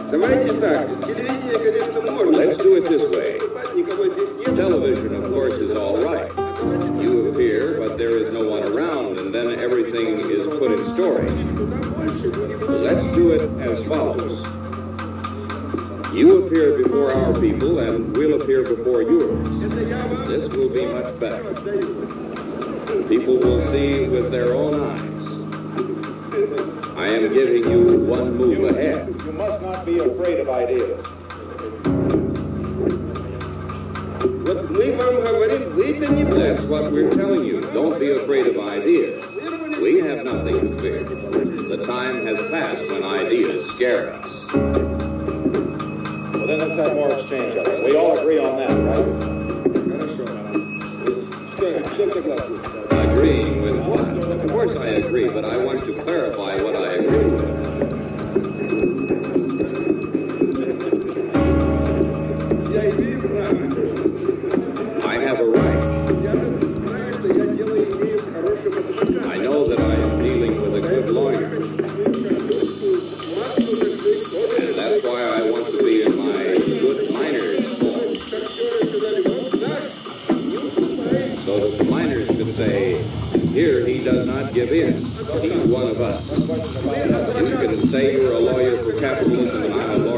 Давайте так, телевидение, конечно, можно. Let's do it this way. Никого здесь нет. Television, of course, is all right. You appear, but there is no one around, and then everything is put in story. Let's do it as follows. You appear before our people, and we'll appear before yours. This will be much better. People will see with their own eyes. I am giving you one move ahead. You must not be afraid of ideas. Вот мы вам говорим, вы-то не That's what we're telling you. Don't be afraid of ideas. We have nothing to fear. The time has passed when ideas scare us. Well, then let's have more exchange of it. We all agree on that, right? Agreeing with what? Of course I agree, but I want to clarify what I agree with. I have a right. I know that I am dealing with a good lawyer. And that's why I want to be in my good miner's form. So that the miners could say, here he does not give in. He's one of us. You can say you're a lawyer for capitalism and I'm a